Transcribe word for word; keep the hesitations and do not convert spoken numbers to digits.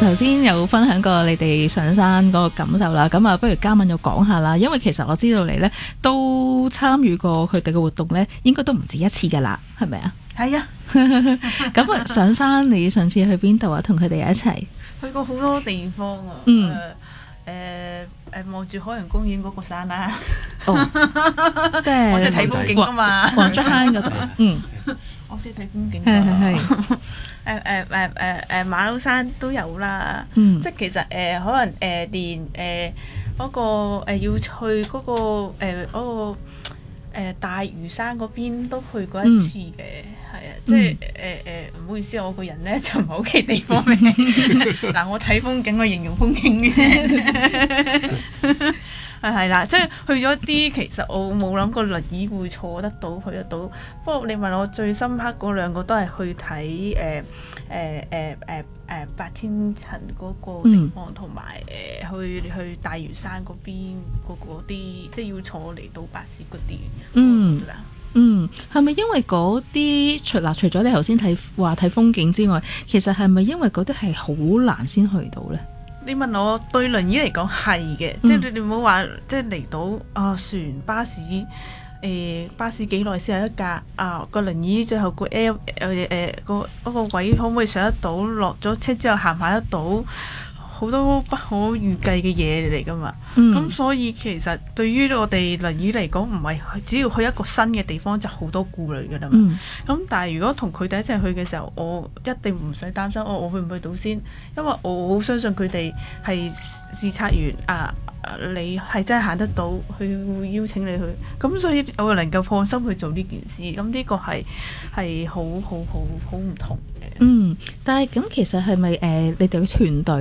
頭先有分享過你哋上山嗰個感受啦，咁啊，不如嘉敏又講下啦，因為其實我知道你呢都參與過佢哋嘅活動呢，應該都唔止一次噶啦，係咪啊？ 係啊。 咁啊，上山你上次去邊度啊？同佢哋一齊去過好多地方啊。 嗯。 誒誒望住海洋公園嗰個山啦。 哦，即係我即係睇風景㗎嘛。 黃竹坑嗰度。嗯。 我即係睇風景。 係係係。 誒誒誒誒誒馬騮山都有啦。 嗯。 即係其實誒、呃、可能誒、呃、連誒嗰、呃那個、呃、要去嗰、那個誒嗰、呃那個呃、大嶼山嗰邊都去過一次嘅。係啊、嗯，即係誒誒唔好意思，我個人咧就唔係好記地方名。嗱，我睇風景，我形容風景嘅。係係啦，即係去咗啲，其實我冇諗過輪椅會坐得到，去得到。不過你問我最深刻嗰兩個都係去睇誒誒誒誒誒八千層嗰個地方，同埋誒去去大嶼山嗰邊嗰啲，即係要坐離島巴士嗰啲。 嗯嗯，係咪因為嗰啲除嗱除咗你頭先睇話睇風景之外，其實係咪因為嗰啲係好難先去到咧？ 你問我對輪椅嚟講係嘅，即係你你唔好話即係嚟到啊船巴士誒、呃、巴士幾耐先有一架啊個輪椅最後個 L 誒誒個嗰個位可唔可以上得到？落咗車之後行唔行得到？好多不可預計嘅嘢嚟㗎嘛，咁、嗯、所以其實對於我哋輪椅嚟講，唔係只要去一個新嘅地方就好多顧慮㗎啦嘛。咁、嗯、但係如果同佢哋一齊去嘅時候，我一定唔使擔心，我我去唔去到先，因為我好相信佢哋係視察完啊，你係真係行得到，佢會邀請你去，咁所以我能夠放心去做呢件事，咁呢個係係好好好好唔同嘅。 嗯，但係咁其實係咪誒你哋嘅團隊